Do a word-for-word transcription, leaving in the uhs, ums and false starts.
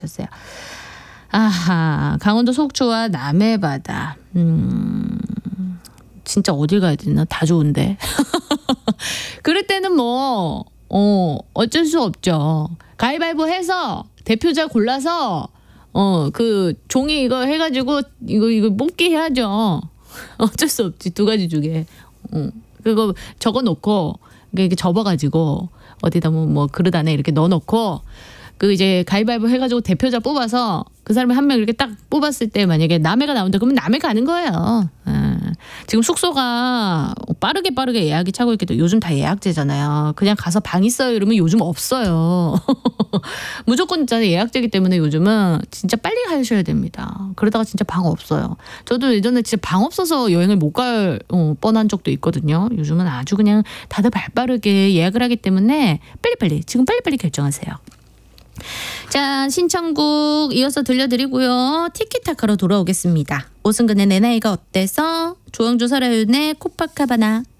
셨어요. 아하, 강원도 속초와 남해바다. 음, 진짜 어딜 가야 되나? 다 좋은데. 그럴 때는 뭐, 어, 어쩔 수 없죠. 가위바위보 해서 대표자 골라서, 어, 그 종이 이거 해가지고 이거 이거 뽑기 해야죠. 어쩔 수 없지. 두 가지 중에. 어, 그거 적어 놓고 이렇게 접어가지고 어디다 뭐, 뭐 그릇 안에 이렇게 넣어놓고 그 이제 가위바위보 해가지고 대표자 뽑아서 그 사람이 한 명 이렇게 딱 뽑았을 때 만약에 남해가 나온다 그러면 남해 가는 거예요. 아, 지금 숙소가 빠르게 빠르게 예약이 차고 있기 때문에 요즘 다 예약제잖아요. 그냥 가서 방 있어요 이러면 요즘 없어요. 무조건 진짜 예약제이기 때문에 요즘은 진짜 빨리 가셔야 됩니다. 그러다가 진짜 방 없어요. 저도 예전에 진짜 방 없어서 여행을 못 갈 어, 뻔한 적도 있거든요. 요즘은 아주 그냥 다들 발빠르게 예약을 하기 때문에 빨리빨리 지금 빨리빨리 결정하세요. 자, 신청곡 이어서 들려드리고요. 티키타카로 돌아오겠습니다. 오승근의 내 나이가 어때서, 조영조 설아윤의 코파카바나.